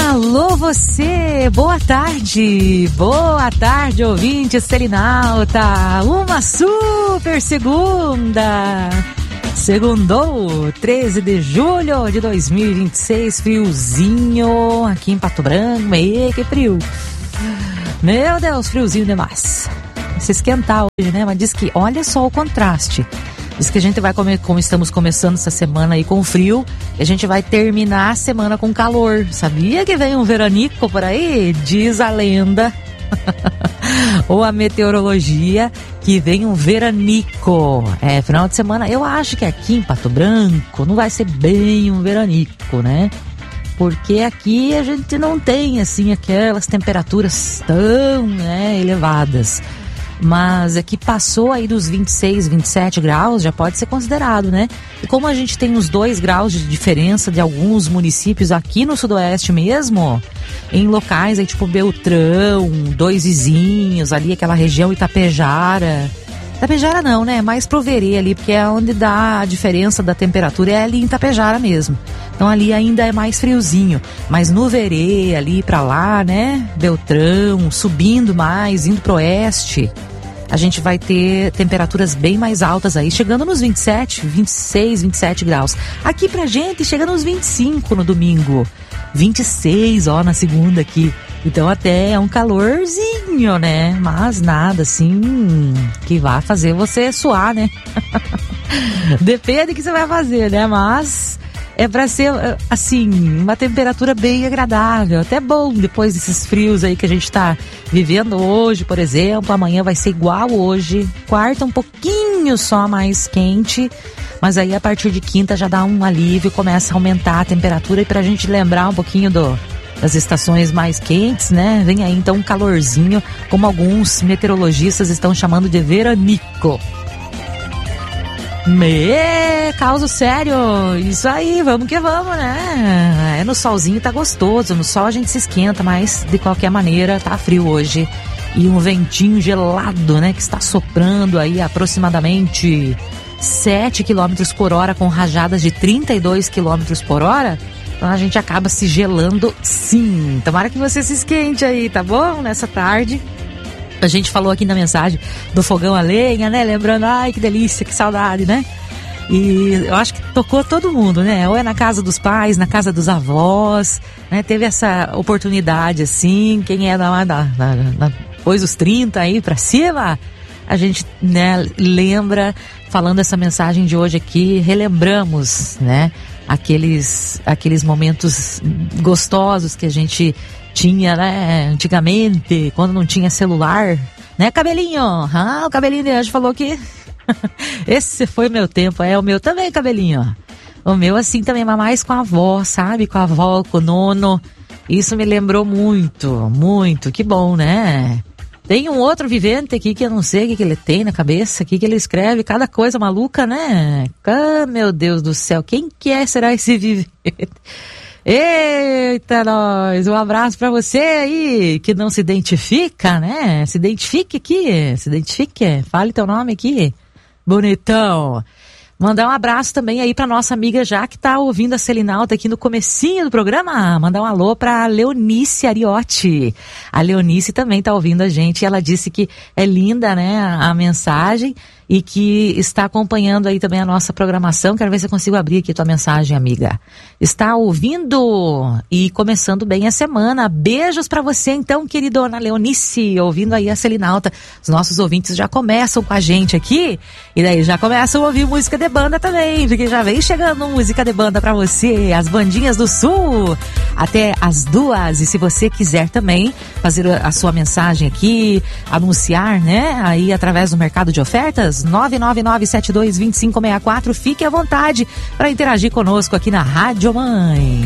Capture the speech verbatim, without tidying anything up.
Alô você, boa tarde, boa tarde ouvinte Selinalta, uma super segunda, segundou, treze de julho de dois mil e vinte e seis, friozinho aqui em Pato Branco, e que frio, meu Deus, friozinho demais, se esquentar hoje, né, mas diz que, olha só o contraste. Diz que a gente vai comer, como estamos começando essa semana aí com frio, e a gente vai terminar a semana com calor. Sabia que vem um veranico por aí? Diz a lenda, ou a meteorologia, que vem um veranico. É, final de semana, eu acho que aqui em Pato Branco não vai ser bem um veranico, né? Porque aqui a gente não tem, assim, aquelas temperaturas tão, né, elevadas. Mas aqui passou aí dos vinte e seis, vinte e sete graus, já pode ser considerado, né? E como a gente tem uns dois graus de diferença de alguns municípios aqui no sudoeste mesmo, em locais aí tipo Beltrão, Dois Vizinhos, ali aquela região Itapejara. Itapejara não, né? Mais pro Verê ali, porque é onde dá a diferença da temperatura, é ali em Itapejara mesmo. Então ali ainda é mais friozinho. Mas no Verê, ali pra lá, né? Beltrão, subindo mais, indo pro oeste, a gente vai ter temperaturas bem mais altas aí, chegando nos vinte e sete, vinte e seis, vinte e sete graus. Aqui pra gente chega nos vinte e cinco no domingo, vinte e seis, ó, na segunda aqui. Então até é um calorzinho, né? Mas nada assim que vai fazer você suar, né? Depende do que você vai fazer, né? Mas é pra ser, assim, uma temperatura bem agradável. Até bom depois desses frios aí que a gente tá vivendo hoje, por exemplo. Amanhã vai ser igual hoje. Quarta um pouquinho só mais quente. Mas aí a partir de quinta já dá um alívio, começa a aumentar a temperatura. E pra gente lembrar um pouquinho do... das estações mais quentes, né? Vem aí então um calorzinho, como alguns meteorologistas estão chamando de veranico. Me, causa sério, isso aí, vamos que vamos, né? É, no solzinho tá gostoso, no sol a gente se esquenta, mas de qualquer maneira tá frio hoje. E um ventinho gelado, né? Que está soprando aí aproximadamente sete quilômetros por hora, com rajadas de trinta e dois quilômetros por hora. Então a gente acaba se gelando sim. Tomara que você se esquente aí, tá bom? Nessa tarde. A gente falou aqui na mensagem do fogão a lenha, né? Lembrando, ai que delícia, que saudade, né? E eu acho que tocou todo mundo, né? Ou é na casa dos pais, na casa dos avós, né? Teve essa oportunidade assim. Quem é da, da, da, da depois dos trinta aí pra cima, a gente, né, lembra, falando essa mensagem de hoje aqui, relembramos, né? Aqueles, aqueles momentos gostosos que a gente tinha, né, antigamente, quando não tinha celular, né, cabelinho? Ah, o cabelinho de hoje falou que esse foi meu tempo, é o meu também, cabelinho. O meu assim também, mas mais com a avó, sabe? Com a avó, com o nono. Isso me lembrou muito, muito, que bom, né? Tem um outro vivente aqui que eu não sei o que, que ele tem na cabeça, aqui que ele escreve cada coisa maluca, né? Ah, meu Deus do céu, quem que é, será esse vivente? Eita, nós! Um abraço pra você aí, que não se identifica, né? Se identifique aqui, se identifique, fale teu nome aqui, bonitão. Mandar um abraço também aí pra nossa amiga já que tá ouvindo a Selinalta aqui no comecinho do programa. Mandar um alô pra Leonice Ariotti. A Leonice também tá ouvindo a gente. Ela disse que é linda, né, a mensagem e que está acompanhando aí também a nossa programação. Quero ver se eu consigo abrir aqui tua mensagem, amiga. Está ouvindo e começando bem a semana. Beijos pra você então, queridona Leonice, ouvindo aí a Selinalta. Os nossos ouvintes já começam com a gente aqui e daí já começam a ouvir música de banda também, porque já vem chegando música de banda pra você, as bandinhas do Sul, até as duas. E se você quiser também fazer a sua mensagem aqui, anunciar, né, aí através do mercado de ofertas, nove nove nove sete dois dois cinco seis quatro, fique à vontade para interagir conosco aqui na Rádio Mãe.